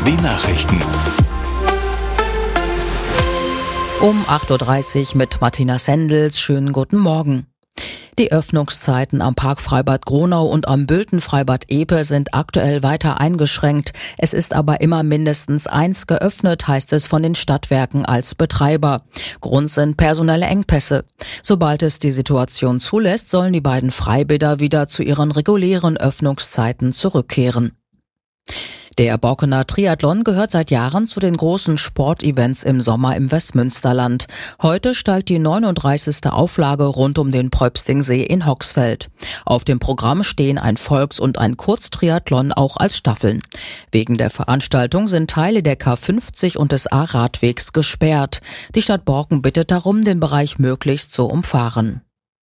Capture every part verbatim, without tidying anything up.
W Nachrichten. Um acht Uhr dreißig mit Martina Sendels. Schönen guten Morgen. Die Öffnungszeiten am Parkfreibad Gronau und am Bültenfreibad Epe sind aktuell weiter eingeschränkt. Es ist aber immer mindestens eins geöffnet, heißt es von den Stadtwerken als Betreiber. Grund sind personelle Engpässe. Sobald es die Situation zulässt, sollen die beiden Freibäder wieder zu ihren regulären Öffnungszeiten zurückkehren. Der Borkener Triathlon gehört seit Jahren zu den großen Sportevents im Sommer im Westmünsterland. Heute steigt die neununddreißigste Auflage rund um den Pröpstingsee in Hoxfeld. Auf dem Programm stehen ein Volks- und ein Kurztriathlon auch als Staffeln. Wegen der Veranstaltung sind Teile der K fünfzig und des A-Radwegs gesperrt. Die Stadt Borken bittet darum, den Bereich möglichst zu umfahren.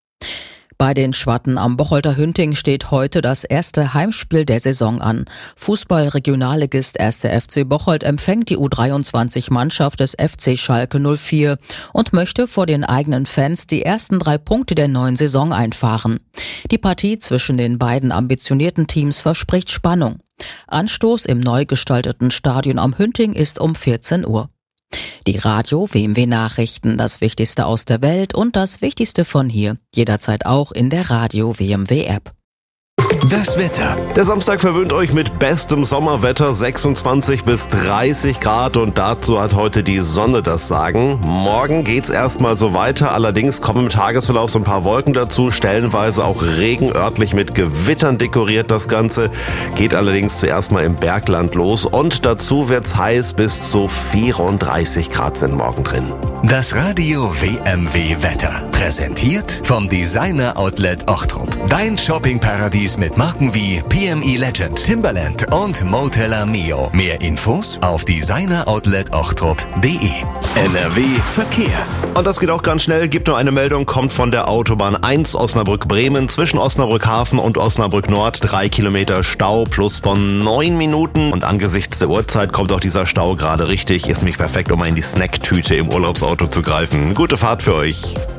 Bei den Schwatten am Bocholter Hünting steht heute das erste Heimspiel der Saison an. Fußball-Regionalligist erster F C Bocholt empfängt die U dreiundzwanzig-Mannschaft des F C Schalke null vier und möchte vor den eigenen Fans die ersten drei Punkte der neuen Saison einfahren. Die Partie zwischen den beiden ambitionierten Teams verspricht Spannung. Anstoß im neu gestalteten Stadion am Hünting ist um vierzehn Uhr. Die Radio W M W Nachrichten, das Wichtigste aus der Welt und das Wichtigste von hier, jederzeit auch in der Radio W M W App. Das Wetter. Der Samstag verwöhnt euch mit bestem Sommerwetter, sechsundzwanzig bis dreißig Grad, und dazu hat heute die Sonne das Sagen. Morgen geht's erstmal so weiter, allerdings kommen im Tagesverlauf so ein paar Wolken dazu, stellenweise auch Regen, örtlich mit Gewittern dekoriert das Ganze, geht allerdings zuerst mal im Bergland los und dazu wird's heiß, bis zu vierunddreißig Grad sind morgen drin. Das Radio W M W Wetter. Präsentiert vom Designer Outlet Ochtrup. Dein Shoppingparadies mit Marken wie P M E Legend, Timberland und Motella Mio. Mehr Infos auf designer outlet ochtrup punkt de. N R W Verkehr. Und das geht auch ganz schnell, gibt nur eine Meldung, kommt von der Autobahn eins Osnabrück-Bremen zwischen Osnabrück-Hafen und Osnabrück-Nord. Drei Kilometer Stau plus von neun Minuten. Und angesichts der Uhrzeit kommt auch dieser Stau gerade richtig. Ist nämlich perfekt, um mal in die Snacktüte im Urlaubsauto zu greifen. Gute Fahrt für euch.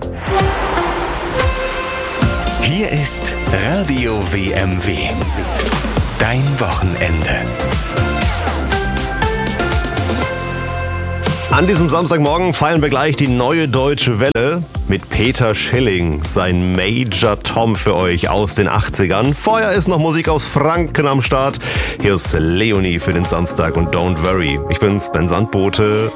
Hier ist Radio W M W. Dein Wochenende. An diesem Samstagmorgen feiern wir gleich die neue Deutsche Welle mit Peter Schilling, sein Major Tom für euch aus den achtzigern. Vorher ist noch Musik aus Franken am Start. Hier ist Leonie für den Samstag und Don't Worry. Ich bin's, Ben Sandbote.